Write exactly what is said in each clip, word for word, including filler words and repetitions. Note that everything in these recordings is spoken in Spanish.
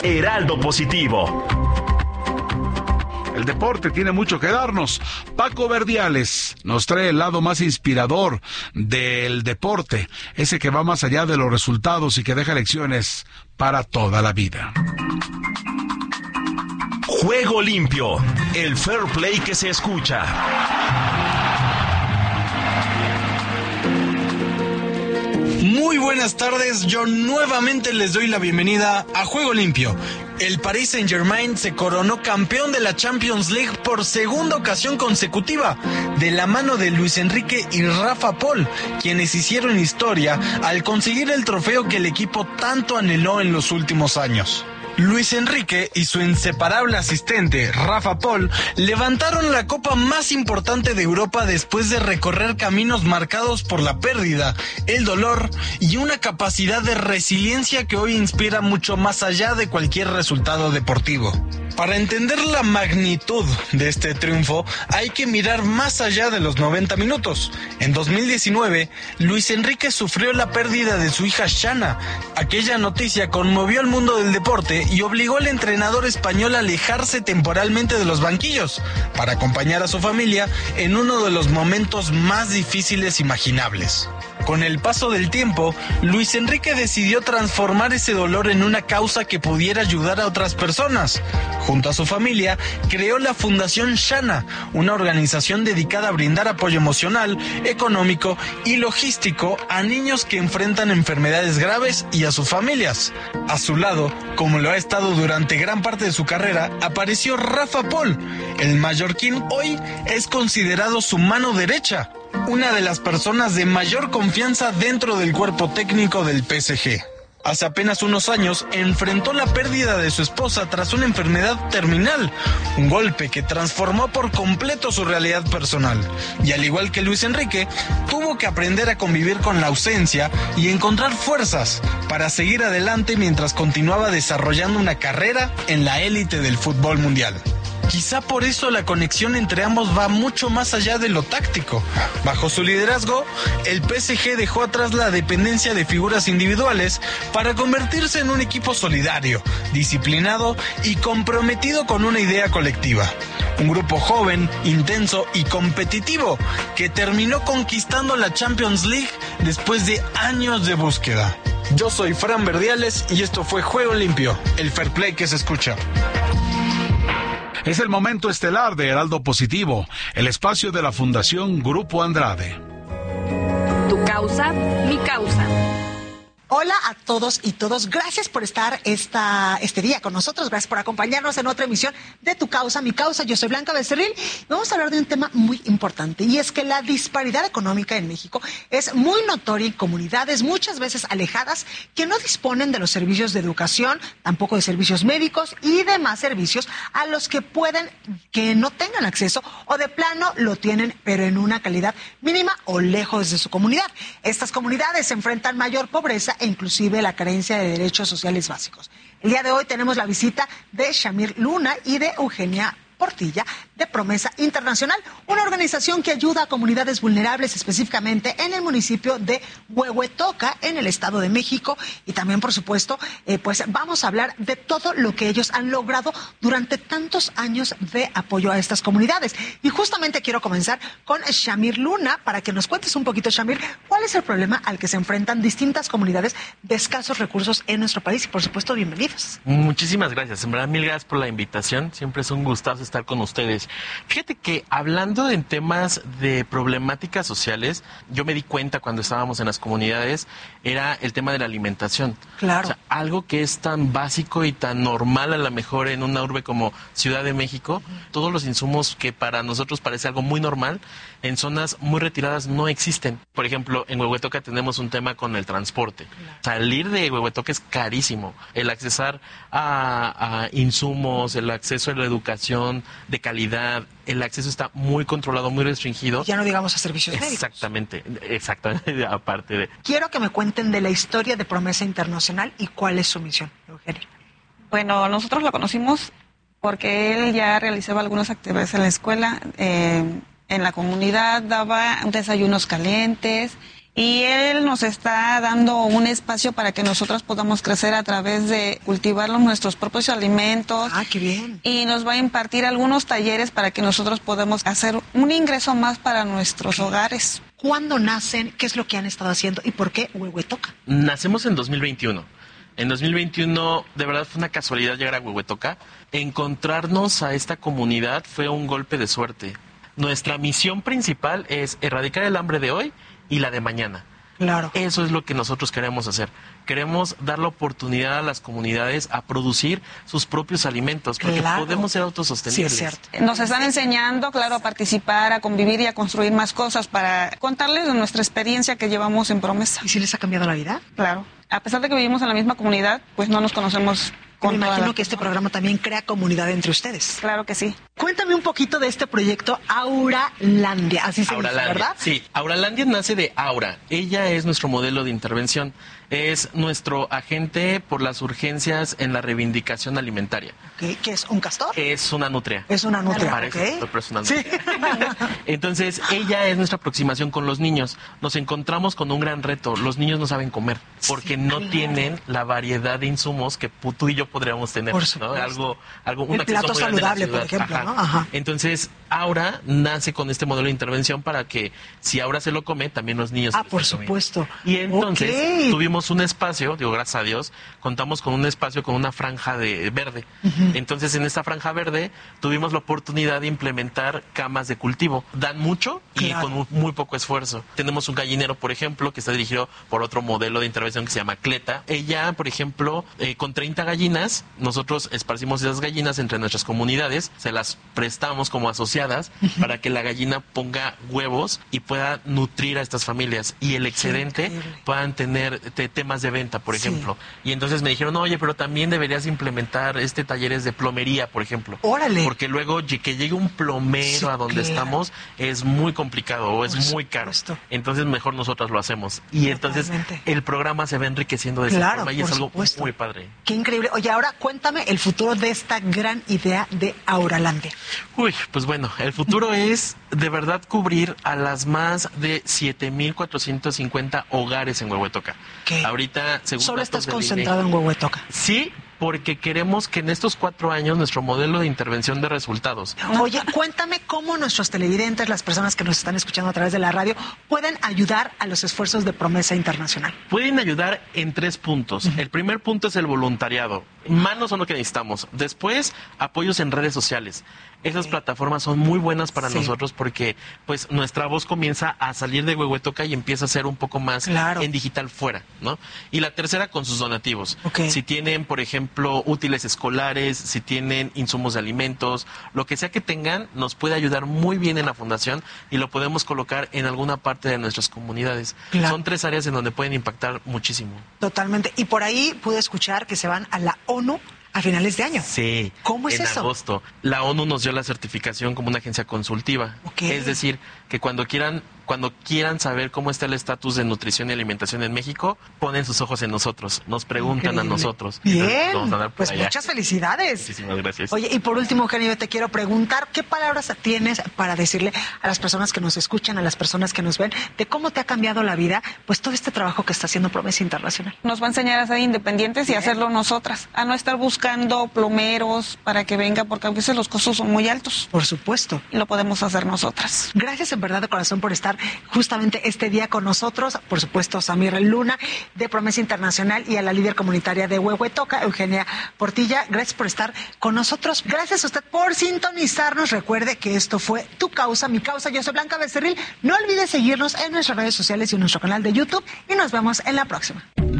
Heraldo Positivo. El deporte tiene mucho que darnos. Paco Verdiales nos trae el lado más inspirador del deporte, ese que va más allá de los resultados y que deja lecciones para toda la vida. Juego limpio, el fair play que se escucha. Muy buenas tardes, yo nuevamente les doy la bienvenida a Juego Limpio. El Paris Saint-Germain se coronó campeón de la Champions League por segunda ocasión consecutiva, de la mano de Luis Enrique y Rafa Pol, quienes hicieron historia al conseguir el trofeo que el equipo tanto anheló en los últimos años. Luis Enrique y su inseparable asistente, Rafa Pol, levantaron la copa más importante de Europa después de recorrer caminos marcados por la pérdida, el dolor y una capacidad de resiliencia que hoy inspira mucho más allá de cualquier resultado deportivo. Para entender la magnitud de este triunfo, hay que mirar más allá de los noventa minutos. En dos mil diecinueve, Luis Enrique sufrió la pérdida de su hija Shanna. Aquella noticia conmovió al mundo del deporte y obligó al entrenador español a alejarse temporalmente de los banquillos para acompañar a su familia en uno de los momentos más difíciles imaginables. Con el paso del tiempo, Luis Enrique decidió transformar ese dolor en una causa que pudiera ayudar a otras personas. Junto a su familia, creó la Fundación Shanna, una organización dedicada a brindar apoyo emocional, económico y logístico a niños que enfrentan enfermedades graves y a sus familias. A su lado, como lo ha estado durante gran parte de su carrera, apareció Rafa Pol. El mallorquín hoy es considerado su mano derecha, una de las personas de mayor confianza dentro del cuerpo técnico del P S G. Hace apenas unos años enfrentó la pérdida de su esposa tras una enfermedad terminal, un golpe que transformó por completo su realidad personal. Y al igual que Luis Enrique, tuvo que aprender a convivir con la ausencia y encontrar fuerzas para seguir adelante mientras continuaba desarrollando una carrera en la élite del fútbol mundial. Quizá por eso la conexión entre ambos va mucho más allá de lo táctico. Bajo su liderazgo, el P S G dejó atrás la dependencia de figuras individuales para convertirse en un equipo solidario, disciplinado y comprometido con una idea colectiva. Un grupo joven, intenso y competitivo que terminó conquistando la Champions League después de años de búsqueda. Yo soy Fran Verdiales y esto fue Juego Limpio, el fair play que se escucha. Es el momento estelar de Heraldo Positivo, el espacio de la Fundación Grupo Andrade. Tu causa, mi causa. Hola a todos y todos, gracias por estar esta, este día con nosotros, gracias por acompañarnos en otra emisión de Tu Causa, Mi Causa. Yo soy Blanca Becerril y vamos a hablar de un tema muy importante, y es que la disparidad económica en México es muy notoria en comunidades muchas veces alejadas que no disponen de los servicios de educación, tampoco de servicios médicos y demás servicios a los que pueden, que no tengan acceso o de plano lo tienen pero en una calidad mínima o lejos de su comunidad. Estas comunidades se enfrentan mayor pobreza e inclusive la carencia de derechos sociales básicos. El día de hoy tenemos la visita de Shamir Luna y de Eugenia Portilla de Promesa Internacional, una organización que ayuda a comunidades vulnerables, específicamente en el municipio de Huehuetoca, en el Estado de México. Y también, por supuesto, eh, pues vamos a hablar de todo lo que ellos han logrado durante tantos años de apoyo a estas comunidades. Y justamente quiero comenzar con Shamir Luna, para que nos cuentes un poquito, Shamir, cuál es el problema al que se enfrentan distintas comunidades de escasos recursos en nuestro país. Y, por supuesto, bienvenidos. Muchísimas gracias. En verdad, mil gracias por la invitación. Siempre es un gustazo estar con ustedes. Fíjate que hablando en temas de problemáticas sociales, yo me di cuenta cuando estábamos en las comunidades, era el tema de la alimentación. Claro. O sea, algo que es tan básico y tan normal a lo mejor en una urbe como Ciudad de México, uh-huh. Todos los insumos que para nosotros parece algo muy normal, en zonas muy retiradas no existen. Por ejemplo, en Huehuetoca tenemos un tema con el transporte. Claro. Salir de Huehuetoca es carísimo. El accesar a, a insumos, el acceso a la educación de calidad, el acceso está muy controlado, muy restringido. Ya no digamos a servicios médicos. Exactamente, exactamente, aparte de... Quiero que me cuenten de la historia de Promesa Internacional y cuál es su misión, Eugenia. Bueno, nosotros lo conocimos porque él ya realizaba algunas actividades en la escuela, eh, en la comunidad, daba desayunos calientes Y él nos está dando un espacio para que nosotros podamos crecer a través de cultivar nuestros propios alimentos. Ah, qué bien. Y nos va a impartir algunos talleres para que nosotros podamos hacer un ingreso más para nuestros hogares. ¿Cuándo nacen? ¿Qué es lo que han estado haciendo? ¿Y por qué Huehuetoca? Nacemos en dos mil veintiuno. En dos mil veintiuno, de verdad fue una casualidad llegar a Huehuetoca. Encontrarnos a esta comunidad fue un golpe de suerte. Nuestra misión principal es erradicar el hambre de hoy y la de mañana. Claro. Eso es lo que nosotros queremos hacer. Queremos dar la oportunidad a las comunidades a producir sus propios alimentos, porque claro. podemos ser autosostenibles. Sí, es cierto. Nos están enseñando, claro, a participar, a convivir y a construir más cosas para contarles de nuestra experiencia que llevamos en Promesa. ¿Y si les ha cambiado la vida? Claro. A pesar de que vivimos en la misma comunidad, pues no nos conocemos. Me imagino que este programa también crea comunidad entre ustedes. Claro que sí. Cuéntame un poquito de este proyecto Auralandia, así se dice, ¿verdad? Sí, Auralandia nace de Aura. Ella es nuestro modelo de intervención. Es nuestro agente por las urgencias en la reivindicación alimentaria. Okay. ¿Qué es? ¿Un castor? Es una nutria. Es una nutria, Parece, okay. pero es una nutria. Sí. Entonces, ella es nuestra aproximación con los niños. Nos encontramos con un gran reto. Los niños no saben comer porque sí, no claro. tienen la variedad de insumos que tú y yo podríamos tener. Por ¿no? supuesto. Algo, algo, un El acceso plato muy grande saludable, en la por ciudad. ejemplo, Ajá. ¿no? Ajá. Entonces, Aura nace con este modelo de intervención para que si Aura se lo come, también los niños. Ah, por supuesto. Y entonces okay. tuvimos un espacio, digo, gracias a Dios, contamos con un espacio con una franja de verde. Uh-huh. Entonces, en esta franja verde tuvimos la oportunidad de implementar camas de cultivo. Dan mucho y claro. con muy poco esfuerzo. Tenemos un gallinero, por ejemplo, que está dirigido por otro modelo de intervención que se llama Cleta. Ella, por ejemplo, eh, con treinta gallinas, nosotros esparcimos esas gallinas entre nuestras comunidades, se las prestamos como asociadas uh-huh. para que la gallina ponga huevos y pueda nutrir a estas familias y el excedente puedan tener te, temas de venta, por ejemplo. Sí. Y entonces me dijeron, oye, pero también deberías implementar este talleres de plomería, por ejemplo. Órale. Porque luego que llegue un plomero sí, a donde claro. estamos es muy complicado o es por muy caro. Supuesto. Entonces mejor nosotros lo hacemos. Y entonces el programa se va enriqueciendo de claro, esa forma y es algo supuesto. muy padre. Qué increíble. Oye, ahora cuéntame el futuro de esta gran idea de Auralandia. Uy, pues bueno, el futuro es de verdad cubrir a las más de siete mil cuatrocientos cincuenta hogares en Huehuetoca. ¿Qué? Ahorita, según ¿Solo estás concentrado en Huehuetoca? Sí, porque queremos que en estos cuatro años nuestro modelo de intervención dé resultados. Oye, cuéntame cómo nuestros televidentes, las personas que nos están escuchando a través de la radio, pueden ayudar a los esfuerzos de Promesa Internacional. Pueden ayudar en tres puntos. Uh-huh. El primer punto es el voluntariado. Manos son lo que necesitamos. Después, apoyos en redes sociales. Esas plataformas son muy buenas para sí. nosotros porque pues nuestra voz comienza a salir de Huehuetoca y empieza a ser un poco más claro. en digital fuera, ¿no? Y la tercera con sus donativos. Okay. Si tienen, por ejemplo, útiles escolares, si tienen insumos de alimentos, lo que sea que tengan, nos puede ayudar muy bien en la fundación y lo podemos colocar en alguna parte de nuestras comunidades. Claro. Son tres áreas en donde pueden impactar muchísimo. Totalmente. Y por ahí pude escuchar que se van a la ONU a finales de año. Sí. ¿Cómo es en eso? En agosto. La ONU nos dio la certificación como una agencia consultiva. Okay. Es decir, que cuando quieran cuando quieran saber cómo está el estatus de nutrición y alimentación en México, ponen sus ojos en nosotros, nos preguntan Increíble. a nosotros. Bien, vamos a dar por pues allá. Muchas felicidades. Muchísimas gracias. Oye, y por último, Eugenio, yo te quiero preguntar, ¿qué palabras tienes para decirle a las personas que nos escuchan, a las personas que nos ven, de cómo te ha cambiado la vida, pues todo este trabajo que está haciendo Promesa Internacional? Nos va a enseñar a ser independientes Bien. y hacerlo nosotras, a no estar buscando plomeros para que venga, porque a veces los costos son muy altos. Por supuesto. Y lo podemos hacer nosotras. Gracias en verdad de corazón por estar justamente este día con nosotros, por supuesto Samir Luna de Promesa Internacional y a la líder comunitaria de Huehuetoca, Eugenia Portilla, gracias por estar con nosotros, gracias a usted por sintonizarnos, recuerde que esto fue Tu Causa, Mi Causa, yo soy Blanca Becerril, no olvide seguirnos en nuestras redes sociales y en nuestro canal de YouTube y nos vemos en la próxima.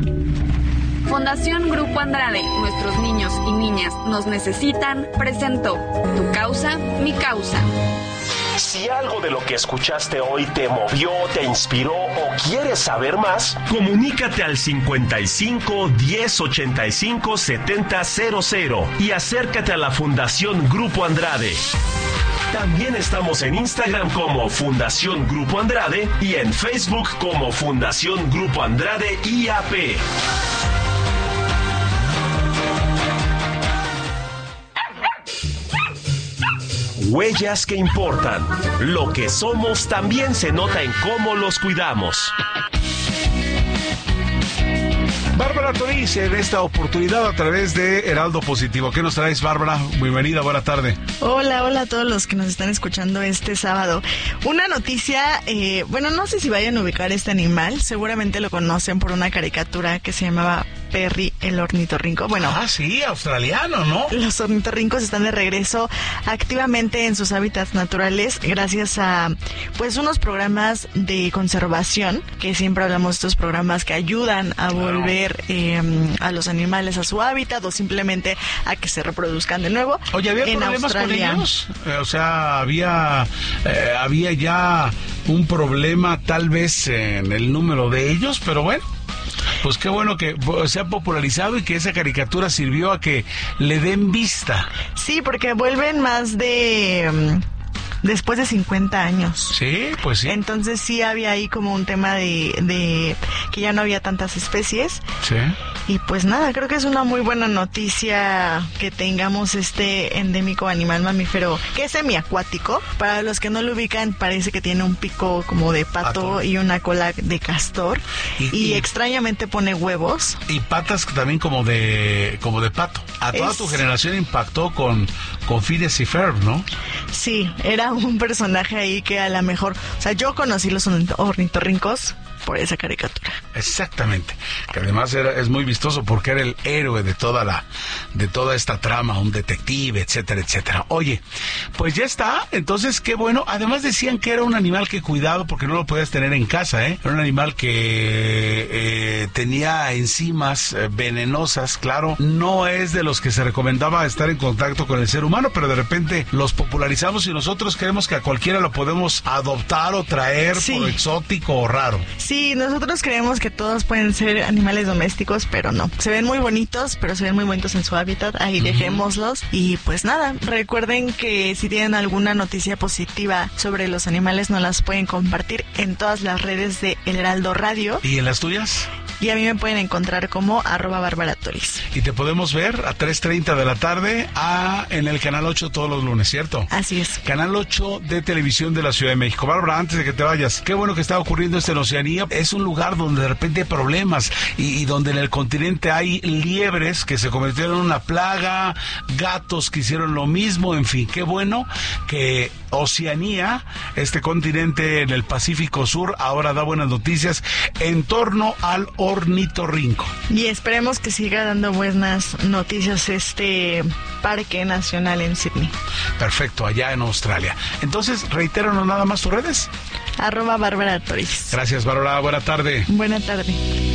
Fundación Grupo Andrade, nuestros niños y niñas nos necesitan, presentó Tu Causa, Mi Causa. Si algo de lo que escuchaste hoy te movió, te inspiró o quieres saber más, comunícate al cincuenta y cinco, diez, ochenta y cinco, setenta, cero cero y acércate a la Fundación Grupo Andrade. También estamos en Instagram como Fundación Grupo Andrade y en Facebook como Fundación Grupo Andrade I A P. Huellas que importan. Lo que somos también se nota en cómo los cuidamos. Bárbara Toriz en esta oportunidad a través de Heraldo Positivo. ¿Qué nos traes, Bárbara? Bienvenida, buena tarde. Hola, hola a todos los que nos están escuchando este sábado. Una noticia, eh, bueno, no sé si vayan a ubicar este animal, seguramente lo conocen por una caricatura que se llamaba Perry el ornitorrinco. Bueno, ah, sí, australiano, ¿no? Los ornitorrincos están de regreso activamente en sus hábitats naturales gracias a, pues, unos programas de conservación, que siempre hablamos de estos programas que ayudan a volver eh, a los animales a su hábitat o simplemente a que se reproduzcan de nuevo. Oye, ¿había en problemas Australia con ellos? Eh, o sea, había, eh, había ya un problema tal vez en el número de ellos, pero bueno. Pues qué bueno que se ha popularizado y que esa caricatura sirvió a que le den vista. Sí, porque vuelven más de... Um, después de cincuenta años. Sí, pues sí. Entonces sí había ahí como un tema de, de que ya no había tantas especies. Sí. Y pues nada, creo que es una muy buena noticia que tengamos este endémico animal mamífero que es semiacuático. Para los que no lo ubican, parece que tiene un pico como de pato, pato. y una cola de castor. Y, y, y extrañamente pone huevos. Y patas también como de como de pato. A toda es... tu generación impactó con, con Phineas y Ferb, ¿no? Sí, era un personaje ahí que a lo mejor... O sea, yo conocí los ornitorrincos por esa caricatura. Exactamente, que además era, es muy vistoso porque era el héroe de toda la de toda esta trama, un detective, etcétera, etcétera. Oye, pues ya está, entonces qué bueno. Además decían que era un animal que cuidado porque no lo podías tener en casa, ¿eh? Era un animal que eh, tenía enzimas eh, venenosas, claro, no es de los que se recomendaba estar en contacto con el ser humano, pero de repente los popularizamos y nosotros creemos que a cualquiera lo podemos adoptar o traer sí. por exótico o raro. Sí. Sí, nosotros creemos que todos pueden ser animales domésticos, pero no. Se ven muy bonitos, pero se ven muy bonitos en su hábitat. Ahí uh-huh. dejémoslos. Y pues nada, recuerden que si tienen alguna noticia positiva sobre los animales, nos las pueden compartir en todas las redes de El Heraldo Radio. ¿Y en las tuyas? Y a mí me pueden encontrar como arroba Bárbara Toriz. Y te podemos ver a tres treinta de la tarde a, en el Canal ocho todos los lunes, ¿cierto? Así es. Canal ocho de Televisión de la Ciudad de México. Bárbara, antes de que te vayas, qué bueno que está ocurriendo esto en Oceanía. Es un lugar donde de repente hay problemas y, y donde en el continente hay liebres que se convirtieron en una plaga, gatos que hicieron lo mismo, en fin, qué bueno que Oceanía, este continente en el Pacífico Sur, ahora da buenas noticias en torno al ornitorrinco. Y esperemos que siga dando buenas noticias este parque nacional en Sydney. Perfecto, allá en Australia. Entonces, reitéranos nada más tus redes. Arroba Bárbara Toriz. Gracias, Bárbara. Buena tarde. Buena tarde.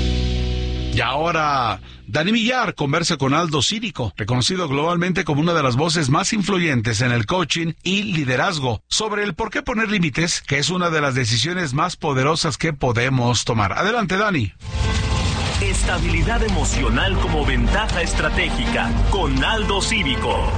Y ahora, Dani Villar conversa con Aldo Cívico, reconocido globalmente como una de las voces más influyentes en el coaching y liderazgo, sobre el por qué poner límites, que es una de las decisiones más poderosas que podemos tomar. Adelante, Dani. Estabilidad emocional como ventaja estratégica, con Aldo Cívico.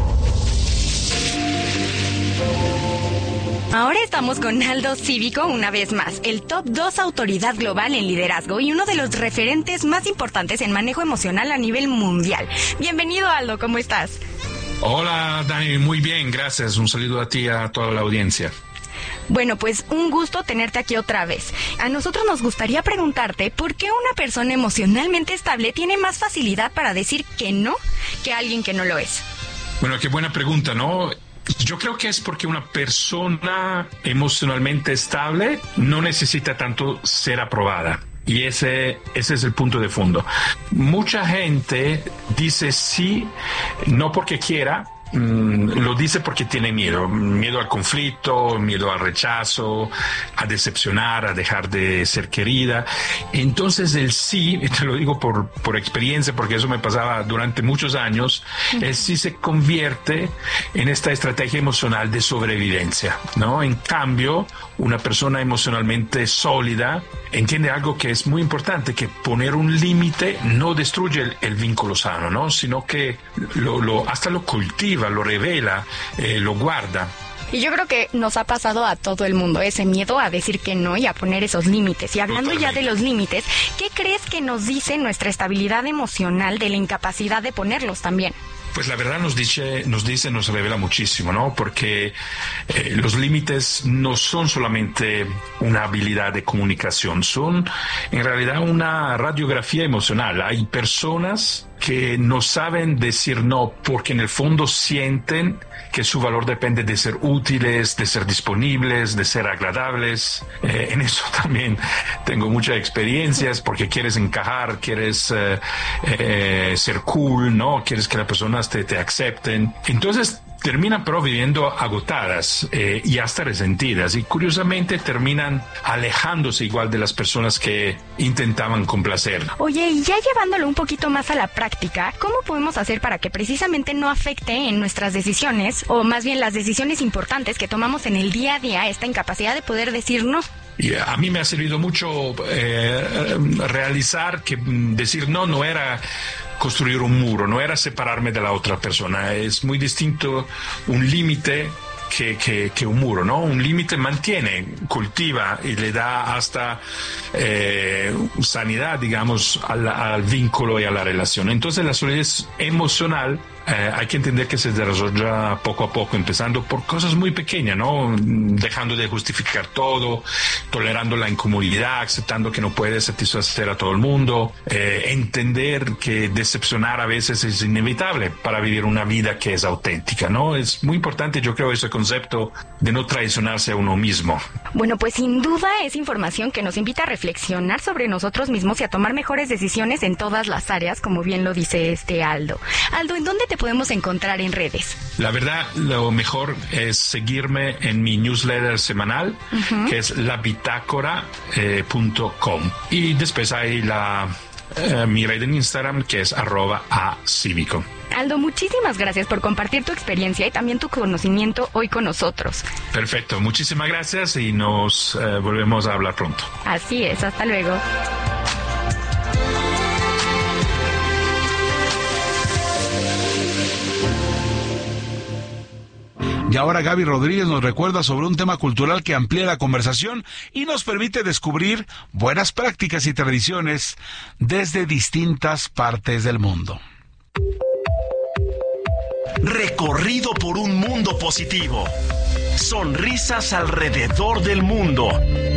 Ahora estamos con Aldo Cívico una vez más, el top dos autoridad global en liderazgo y uno de los referentes más importantes en manejo emocional a nivel mundial. Bienvenido, Aldo, ¿cómo estás? Hola, Dani, muy bien, gracias. Un saludo a ti y a toda la audiencia. Bueno, pues un gusto tenerte aquí otra vez. A nosotros nos gustaría preguntarte por qué una persona emocionalmente estable tiene más facilidad para decir que no que alguien que no lo es. Bueno, qué buena pregunta, ¿no? Yo creo que es porque una persona emocionalmente estable no necesita tanto ser aprobada. Y ese, ese es el punto de fondo. Mucha gente dice sí, no porque quiera, lo dice porque tiene miedo, miedo al conflicto, miedo al rechazo, a decepcionar, a dejar de ser querida. Entonces el sí, y te lo digo por, por experiencia, porque eso me pasaba durante muchos años, el sí se convierte en esta estrategia emocional de sobrevivencia, ¿no? En cambio, una persona emocionalmente sólida entiende algo que es muy importante, que poner un límite no destruye el, el vínculo sano, ¿no? Sino que lo, lo, hasta lo cultiva, lo revela, eh, lo guarda. Y yo creo que nos ha pasado a todo el mundo ese miedo a decir que no y a poner esos límites. Y hablando Totalmente. ya de los límites, ¿qué crees que nos dice nuestra estabilidad emocional de la incapacidad de ponerlos también? Pues la verdad nos dice, nos dice, nos revela muchísimo, ¿no? Porque eh, los límites no son solamente una habilidad de comunicación, son en realidad una radiografía emocional. Hay personas que no saben decir no porque en el fondo sienten que su valor depende de ser útiles, de ser disponibles, de ser agradables. Eh, en eso también tengo muchas experiencias porque quieres encajar, quieres eh, eh, ser cool, ¿no? Quieres que las personas te, te acepten. Entonces terminan pero viviendo agotadas eh, y hasta resentidas, y curiosamente terminan alejándose igual de las personas que intentaban complacer. Oye, y ya llevándolo un poquito más a la práctica, ¿cómo podemos hacer para que precisamente no afecte en nuestras decisiones, o más bien las decisiones importantes que tomamos en el día a día, esta incapacidad de poder decir no? Y a mí me ha servido mucho eh, realizar que decir no no era construir un muro, no era separarme de la otra persona. Es muy distinto un límite que, que, que un muro, ¿no? Un límite mantiene, cultiva y le da hasta eh, sanidad, digamos, al, al vínculo y a la relación. Entonces la solidez emocional Eh, hay que entender que se desarrolla poco a poco, empezando por cosas muy pequeñas, ¿no? Dejando de justificar todo, tolerando la incomodidad, aceptando que no puedes satisfacer a todo el mundo, eh, entender que decepcionar a veces es inevitable para vivir una vida que es auténtica, ¿no? Es muy importante, yo creo, ese concepto de no traicionarse a uno mismo. Bueno, pues sin duda es información que nos invita a reflexionar sobre nosotros mismos y a tomar mejores decisiones en todas las áreas, como bien lo dice este Aldo. Aldo, ¿en dónde te podemos encontrar en redes? La verdad, lo mejor es seguirme en mi newsletter semanal, uh-huh. que es la bitácora punto com. Y después hay la eh, mi red en Instagram, que es arroba a cívico. Aldo, muchísimas gracias por compartir tu experiencia y también tu conocimiento hoy con nosotros. Perfecto, muchísimas gracias y nos eh, volvemos a hablar pronto. Así es, hasta luego. Y ahora Gaby Rodríguez nos recuerda sobre un tema cultural que amplía la conversación y nos permite descubrir buenas prácticas y tradiciones desde distintas partes del mundo. Recorrido por un mundo positivo. Sonrisas alrededor del mundo.